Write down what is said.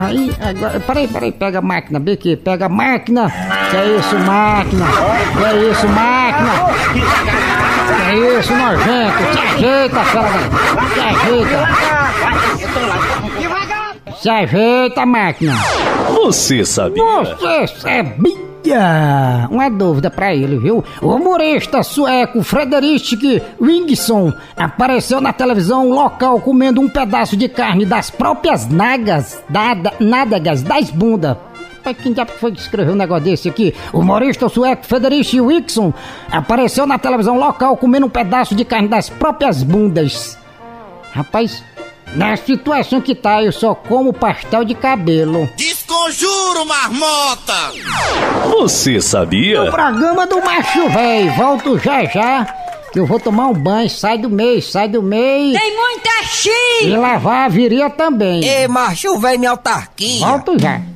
Aí, agora, peraí, pega a máquina, Biqui, pega a máquina. Que é isso, máquina? Que é isso, máquina? Que é isso, nojento? Se ajeita, fera, se ajeita, máquina. Você sabia? Você sabia? Uma dúvida pra ele, viu? O humorista sueco Fredrik Wikingsson apareceu na televisão local comendo um pedaço de carne das próprias nádegas das bundas. Quem já foi que escreveu um negócio desse aqui? O humorista sueco Fredrik Wikingsson apareceu na televisão local comendo um pedaço de carne das próprias bundas. Rapaz, na situação que tá, eu só como pastel de cabelo. Desconjuro, marmota! Você sabia? O programa do macho véi, volto já, que eu vou tomar um banho, sai do mês. Tem muita E lavar a viria também. Ei, macho véi, minha autarquia! Volto já.